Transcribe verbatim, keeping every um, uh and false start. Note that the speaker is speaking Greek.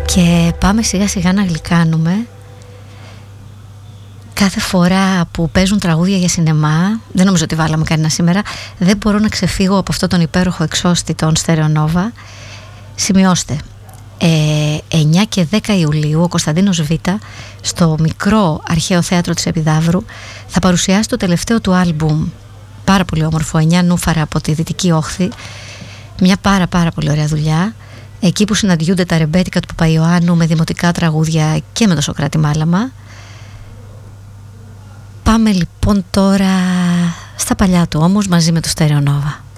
Και πάμε σιγά σιγά να γλυκάνουμε. Κάθε φορά που παίζουν τραγούδια για σινεμά, δεν νομίζω ότι βάλαμε κανένα σήμερα, δεν μπορώ να ξεφύγω από αυτό τον υπέροχο εξώστη των Stereo Nova. Σημειώστε, ε, εννιά και δέκα Ιουλίου ο Κωνσταντίνος Β στο μικρό αρχαίο θέατρο της Επιδαύρου θα παρουσιάσει το τελευταίο του άλμπουμ, πάρα πολύ όμορφο, εννιά νούφαρα από τη Δυτική Όχθη. Μια πάρα πάρα πολύ ωραία δουλειά, εκεί που συναντιούνται τα ρεμπέτικα του Παπαϊωάννου με δημοτικά τραγούδια και με το Σωκράτη Μάλαμα. Πάμε λοιπόν τώρα στα παλιά του όμως μαζί με το Stereo Nova.